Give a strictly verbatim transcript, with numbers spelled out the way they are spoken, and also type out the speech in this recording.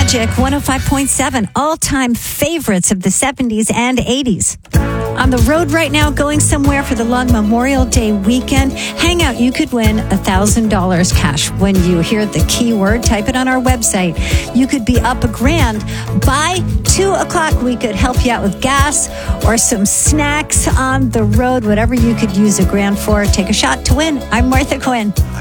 Magic one oh five point seven, all-time favorites of the seventies and eighties. On the road right now, going somewhere for the long Memorial Day weekend, hang out. You could win one thousand dollars cash when you hear the keyword. Type it on our website. You could be up a grand. By two o'clock, we could help you out with gas or some snacks on the road, whatever you could use a grand for. Take a shot to win. I'm Martha Quinn.